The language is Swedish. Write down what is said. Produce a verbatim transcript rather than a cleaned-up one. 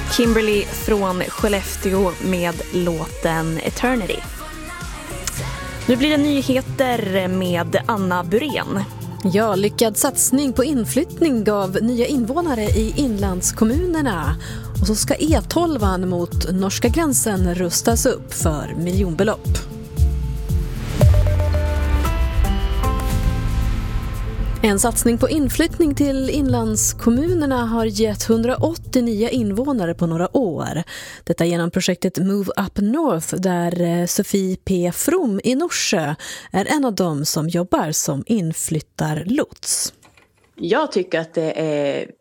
Kimberly från Skellefteå med låten Eternity. Nu blir det nyheter med Anna Burén. Ja, lyckad satsning på inflyttning gav nya invånare i inlandskommunerna. Och så ska E tolv mot norska gränsen rustas upp för miljonbelopp. En satsning på inflyttning till inlandskommunerna har gett hundraåttio nya invånare på några år. Detta genom projektet Move Up North där Sofie P. From i Norsjö är en av dem som jobbar som inflyttarlots. Jag tycker att det är